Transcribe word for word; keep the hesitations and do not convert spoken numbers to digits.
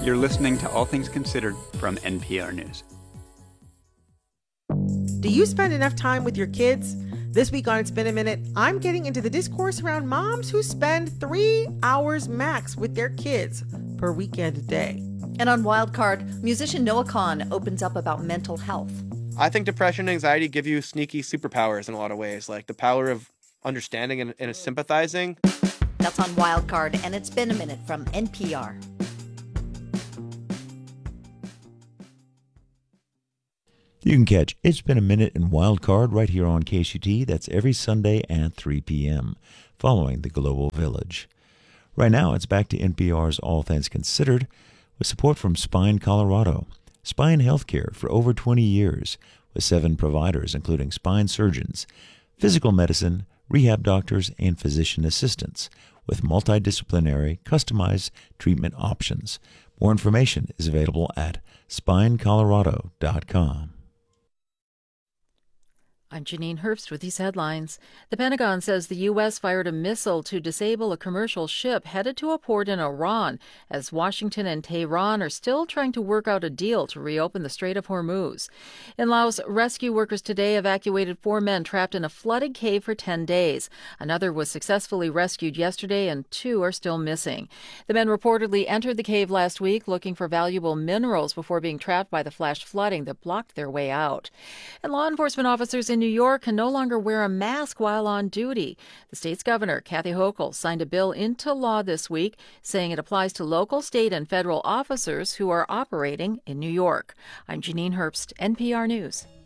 You're listening to All Things Considered from N P R News. Do you spend enough time with your kids? This week on It's Been a Minute, I'm getting into the discourse around moms who spend three hours max with their kids per weekend a day. And on Wildcard, musician Noah Kahan opens up about mental health. I think depression and anxiety give you sneaky superpowers in a lot of ways, like the power of understanding and, and sympathizing. That's on Wildcard, and It's Been a Minute from N P R. You can catch It's Been a Minute in Wildcard right here on K C T. That's every Sunday at three p.m., following the Global Village. Right now, it's back to N P R's All Things Considered with support from Spine Colorado. Spine healthcare for over twenty years with seven providers, including spine surgeons, physical medicine, rehab doctors, and physician assistants with multidisciplinary, customized treatment options. More information is available at spine colorado dot com. I'm Janine Herbst with these headlines. The Pentagon says the U S fired a missile to disable a commercial ship headed to a port in Iran, as Washington and Tehran are still trying to work out a deal to reopen the Strait of Hormuz. In Laos, rescue workers today evacuated four men trapped in a flooded cave for ten days. Another was successfully rescued yesterday, and two are still missing. The men reportedly entered the cave last week looking for valuable minerals before being trapped by the flash flooding that blocked their way out. And law enforcement officers in New York can no longer wear a mask while on duty. The state's governor, Kathy Hochul, signed a bill into law this week saying it applies to local, state, and federal officers who are operating in New York. I'm Janine Herbst, N P R News.